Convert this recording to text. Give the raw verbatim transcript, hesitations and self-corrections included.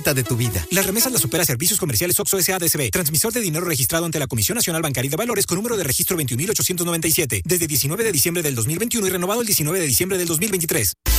de tu vida. Las remesas las opera Servicios Comerciales Oxxo S A D C B, transmisor de dinero registrado ante la Comisión Nacional Bancaria de Valores con número de registro veintiún mil ochocientos noventa y siete, desde diecinueve de diciembre del dos mil veintiuno y renovado el diecinueve de diciembre del dos mil veintitrés.